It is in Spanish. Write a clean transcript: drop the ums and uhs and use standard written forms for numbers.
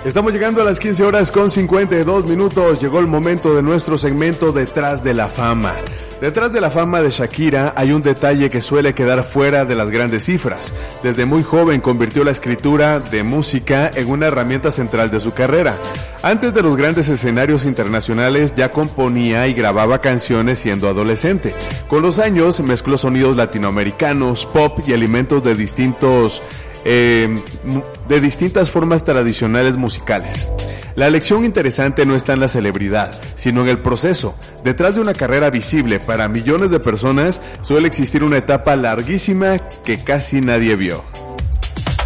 Estamos llegando a las 15 horas con 52 minutos. Llegó el momento de nuestro segmento Detrás de la Fama. Detrás de la fama de Shakira hay un detalle que suele quedar fuera de las grandes cifras. Desde muy joven convirtió la escritura de música en una herramienta central de su carrera. Antes de los grandes escenarios internacionales ya componía y grababa canciones siendo adolescente. Con los años mezcló sonidos latinoamericanos, pop y elementos de distintas formas tradicionales musicales. La lección interesante no está en la celebridad, sino en el proceso. Detrás de una carrera visible para millones de personas suele existir una etapa larguísima que casi nadie vio.